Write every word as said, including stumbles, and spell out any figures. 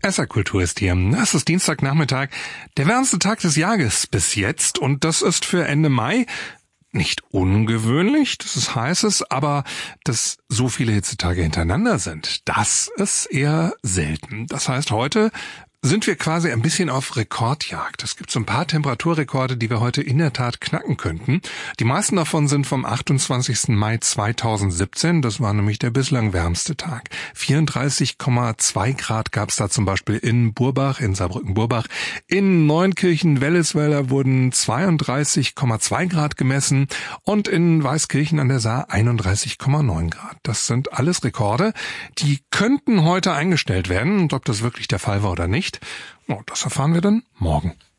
S R-Kultur ist hier. Es ist Dienstagnachmittag, der wärmste Tag des Jahres bis jetzt und das ist für Ende Mai nicht ungewöhnlich, das ist heißes, aber dass so viele Hitzetage hintereinander sind, das ist eher selten. Das heißt, heute sind wir quasi ein bisschen auf Rekordjagd. Es gibt so ein paar Temperaturrekorde, die wir heute in der Tat knacken könnten. Die meisten davon sind vom achtundzwanzigsten Mai zweitausendsiebzehn. Das war nämlich der bislang wärmste Tag. vierunddreißig Komma zwei Grad gab es da zum Beispiel in Burbach, in Saarbrücken-Burbach. In Neunkirchen-Wellesweiler wurden zweiunddreißig Komma zwei Grad gemessen und in Weißkirchen an der Saar einunddreißig Komma neun Grad. Das sind alles Rekorde, die könnten heute eingestellt werden. Und ob das wirklich der Fall war oder nicht, oh, das erfahren wir dann morgen.